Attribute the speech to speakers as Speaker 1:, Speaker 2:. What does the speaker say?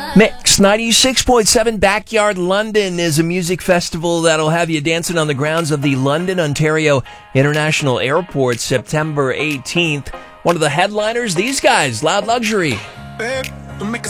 Speaker 1: Mix 96.7 Backyard London is a music festival that'll have you dancing on the grounds of the London, Ontario International Airport September 18th. One of the headliners, these guys, Loud Luxury.